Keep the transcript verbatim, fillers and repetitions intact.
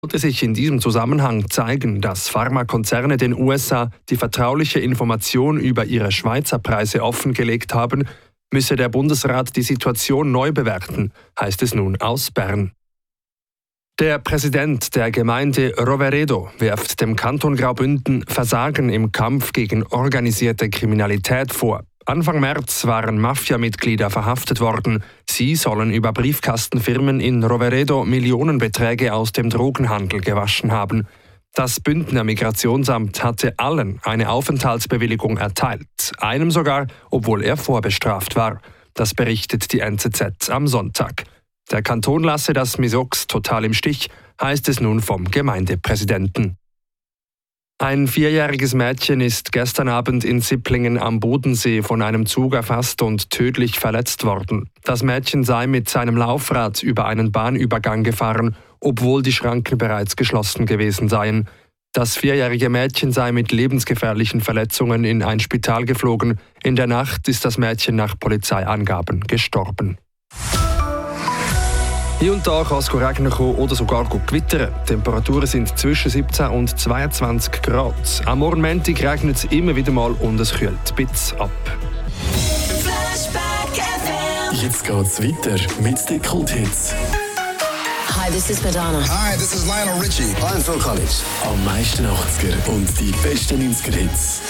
Sollte sich in diesem Zusammenhang zeigen, dass Pharmakonzerne den U S A die vertrauliche Information über ihre Schweizer Preise offengelegt haben, müsse der Bundesrat die Situation neu bewerten, heißt es nun aus Bern. Der Präsident der Gemeinde Roveredo wirft dem Kanton Graubünden Versagen im Kampf gegen organisierte Kriminalität vor. Anfang März waren Mafia-Mitglieder verhaftet worden. Sie sollen über Briefkastenfirmen in Roveredo Millionenbeträge aus dem Drogenhandel gewaschen haben. Das Bündner Migrationsamt hatte allen eine Aufenthaltsbewilligung erteilt, einem sogar, obwohl er vorbestraft war. Das berichtet die N Z Z am Sonntag. Der Kanton lasse das Misox total im Stich, heißt es nun vom Gemeindepräsidenten. Ein vierjähriges Mädchen ist gestern Abend in Sipplingen am Bodensee von einem Zug erfasst und tödlich verletzt worden. Das Mädchen sei mit seinem Laufrad über einen Bahnübergang gefahren, obwohl die Schranken bereits geschlossen gewesen seien. Das vierjährige Mädchen sei mit lebensgefährlichen Verletzungen in ein Spital geflogen. In der Nacht ist das Mädchen nach Polizeiangaben gestorben. Hier und da kann es regnen oder sogar gewittern. Die Temperaturen sind zwischen siebzehn und zweiundzwanzig Grad. Am Morgen Montag regnet es immer wieder mal und es kühlt ein bisschen ab. Jetzt geht's weiter mit den Kulthits. Hi, this is Madonna. Hi, this is Lionel Richie. I'm Phil Collins. Am meisten achtziger und die besten neunziger Hits.